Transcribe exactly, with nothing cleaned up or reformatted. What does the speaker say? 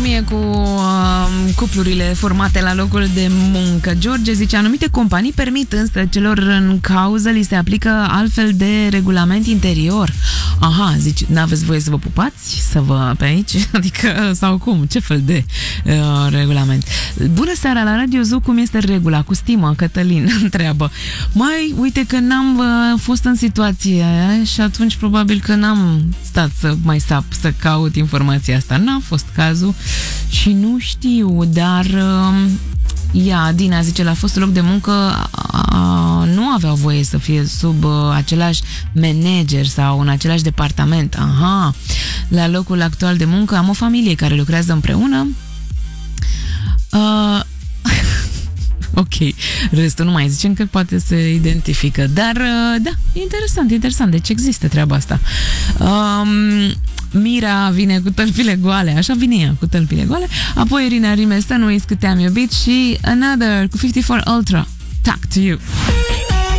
e cu uh, cuplurile formate la locul de muncă? George zice, anumite companii permit, însă celor în cauză li se aplică altfel de regulament interior. Aha, zici, n-aveți voie să vă pupați? Să vă pe aici? Adică, sau cum? Ce fel de uh, regulament? Bună seara, la Radio Zoo, cum este regula? Cu stimă, Cătălin întreabă. Mai, uite că n-am uh, fost în situația aia și atunci probabil că n-am stat să mai sap să caut informația asta. N-a fost cazul și nu știu, dar uh, ea, Dina, zice, la fostul loc de muncă uh, nu aveau voie să fie sub uh, același manager sau în același departament. Aha, la locul actual de muncă am o familie care lucrează împreună. Uh, ok, restul nu mai zicem că poate se identifică, dar da, e interesant, interesant, deci există treaba asta. Um, Mira vine cu tălpile goale, așa vine ea cu tălpile goale, apoi Irina Rime, să nu uiți că te-am iubit și Another cu cincizeci și patru Ultra, Talk to You.